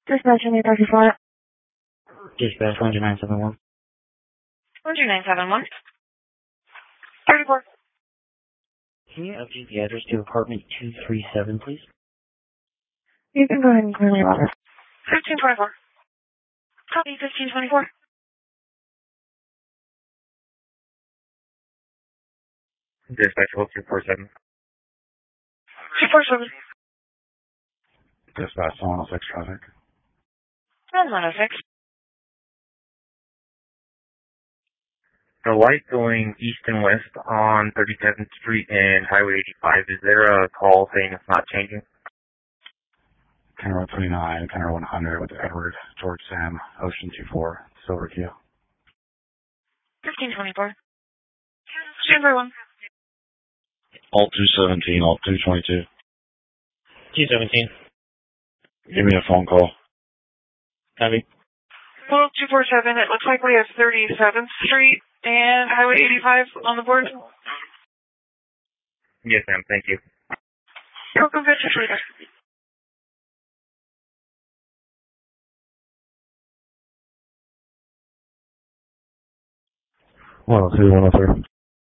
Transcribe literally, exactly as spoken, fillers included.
Dispatch, I need Doctor Flat. Dispatch one two nine seven one. one two nine seven one. thirty-four. Can you update the address to apartment two three seven, please? You can go ahead and clear me about it. fifteen twenty-four. Copy, fifteen twenty-four. Dispatch hold two four seven. two four seven. Dispatch one oh six traffic. one oh six. The light going east and west on thirty-seventh Street and Highway eighty-five, is there a call saying it's not changing? Counter one twenty-nine, Counter one hundred with Edward, George Sam, Ocean two four, Silver Q. fifteen twenty-four. Stand by one. Alt two seventeen, Alt two twenty-two. two seventeen. Give me a phone call. Copy. Well, two four seven, it looks like we have thirty-seventh Street and Highway eighty-five on the board. Yes, ma'am. Thank you. We'll go get you later. one oh two, one oh three.